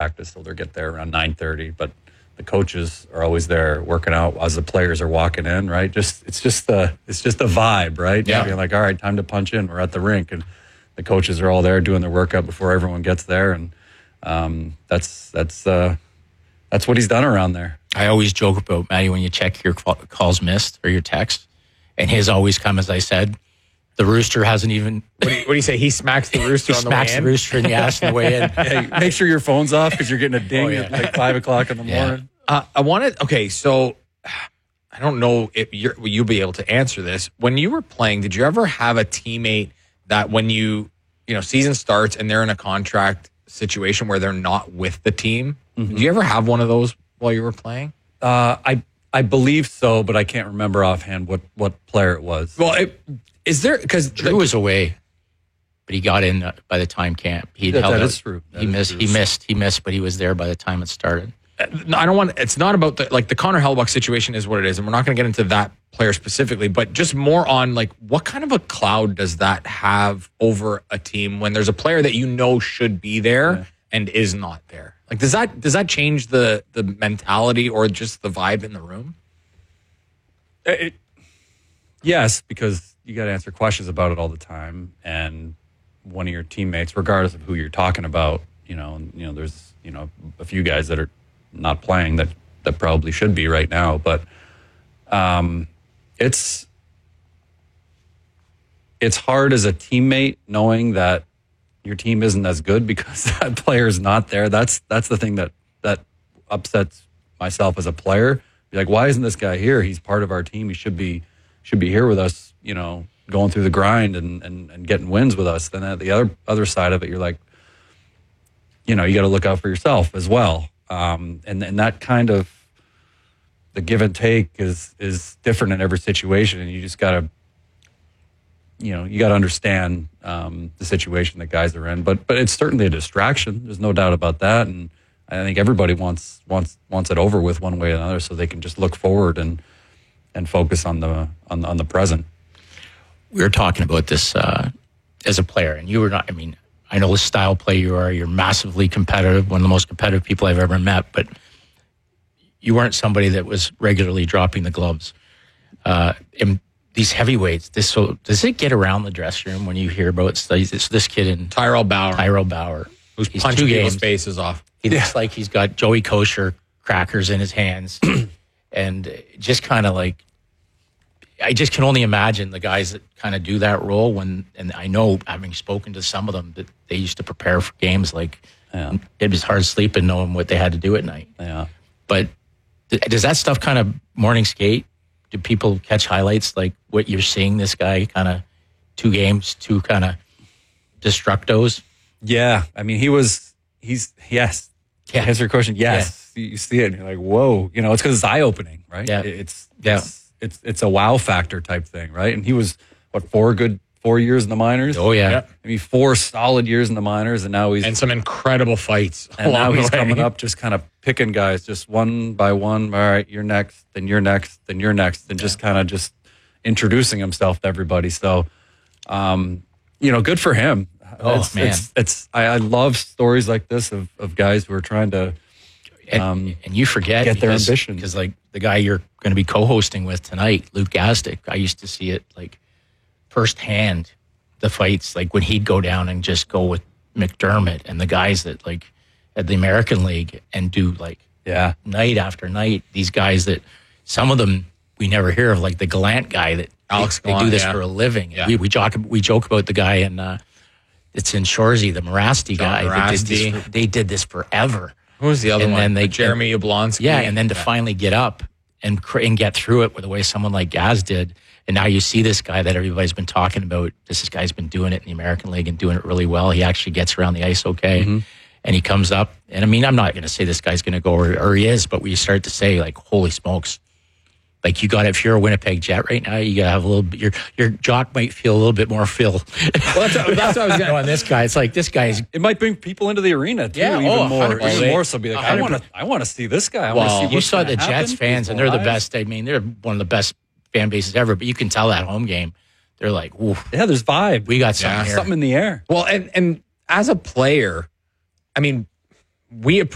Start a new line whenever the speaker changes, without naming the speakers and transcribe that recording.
practice, so they'll get there around 9:30. But the coaches are always there working out as the players are walking in, right? It's just the vibe, right?
Yeah.
Being like, all right, time to punch in. We're at the rink, and the coaches are all there doing their workout before everyone gets there, and that's what he's done around there.
I always joke about, Matty, when you check your calls missed or your text, and his always come, as I said, the rooster hasn't even...
What do you say? He smacks the rooster on the way in?
He smacks the rooster in the ass on the way in.
Hey, make sure your phone's off because you're getting a ding at like 5 o'clock in the morning.
I wanted... Okay, so I don't know if you'll be able to answer this. When you were playing, did you ever have a teammate that when season starts and they're in a contract situation where they're not with the team, did you ever have one of those while you were playing?
I believe so, but I can't remember offhand what player it was.
Well, is there... Because
Drew was away, but he got in by the time camp.
That is true.
He missed, but he was there by the time it started.
I don't want... It's not about the Connor Hellebuyck situation is what it is, and we're not going to get into that player specifically, but just more on what kind of a cloud does that have over a team when there's a player that should be there and is not there? Does that change the mentality or just the vibe in the room?
Yes, because you got to answer questions about it all the time, and one of your teammates, regardless of who you're talking about, there's a few guys that are not playing that probably should be right now, but it's hard as a teammate knowing that your team isn't as good because that player's not there. That's the thing that upsets myself as a player. Be like, why isn't this guy here? He's part of our team. He should be here with us, going through the grind and getting wins with us. Then at the other side of it, you're like, you got to look out for yourself as well. And that kind of the give and take is different in every situation, and you just got to you got to understand the situation that guys are in, but it's certainly a distraction. There's no doubt about that, and I think everybody wants it over with one way or another, so they can just look forward and focus on the present.
We were talking about this as a player, and you were not. I mean, I know the style play you are. You're massively competitive, one of the most competitive people I've ever met, but you weren't somebody that was regularly dropping the gloves. And these heavyweights, does it get around the dressing room when you hear about this kid in
Tyrell Bauer,
who's
punching people's faces off?
He looks like he's got Joey Kosher crackers in his hands, and just kind of like, I just can only imagine the guys that kind of do that role and I know, having spoken to some of them, that they used to prepare for games it was hard sleeping knowing what they had to do at night.
Yeah.
But does that stuff kind of morning skate? Do people catch highlights like what you're seeing this guy kind of 2 games, 2 kind of destructos?
Yeah. I mean, he's yes.
Yeah.
Answer your question. Yes. Yeah. You see it and you're like, whoa, it's because it's eye opening, right?
Yeah.
It's a wow factor type thing, right? And he was 4 years in the minors.
Oh yeah.
Yep.
I mean, 4 solid years in the minors, and now he's
some incredible fights.
And now he's coming up, just kind of picking guys, just one by one. All right, you're next, then you're next, then you're next, and just kind of just introducing himself to everybody. So, good for him.
Oh man,
I love stories like this of guys who are trying to.
And you forget
get their ambition,
because like the guy you're going to be co-hosting with tonight, Luke Gazdic, I used to see it like firsthand, the fights, like when he'd go down and just go with McDermott and the guys that like at the American League and do night after night, these guys that some of them we never hear of, like the Gallant guy that
Alex
they do this for a living. Yeah. We joke about the guy in it's in Shoresy, the Morasti guy. They did this forever.
Who was the other one?
Then
Jeremy Yablonski.
Yeah, and then to finally get up and get through it with the way someone like Gaz did. And now you see this guy that everybody's been talking about. This guy's been doing it in the American League and doing it really well. He actually gets around the ice okay. Mm-hmm. And he comes up. And I mean, I'm not going to say this guy's going to go or he is, but we start to say, like, holy smokes. Like, you got, if you're a Winnipeg Jet right now, you got to have a little bit, your jock might feel a little bit more fill.
Well, that's what I was going
on this guy. It's like, this guy's.
It might bring people into the arena, too,
even
more so. Be like, I want to see this guy.
You saw the Jets fans, and they're the best. I mean, they're one of the best fan bases ever, but you can tell that home game, they're like, oof.
Yeah, there's vibe.
We got something here.
Something in the air.
Well, and as a player, I mean, we